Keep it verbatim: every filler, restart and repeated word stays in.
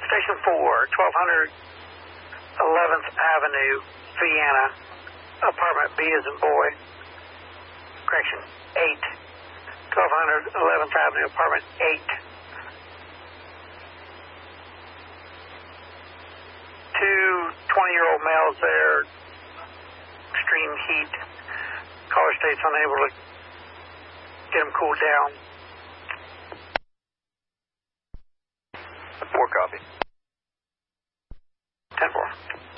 Station four, twelve hundred eleventh Avenue, Vienna, apartment B as in boy. Correction, eight. twelve hundred eleventh Avenue, apartment eight. Two twenty-year-old males there, extreme heat. Caller state's unable to get them cooled down. Four copy. ten four.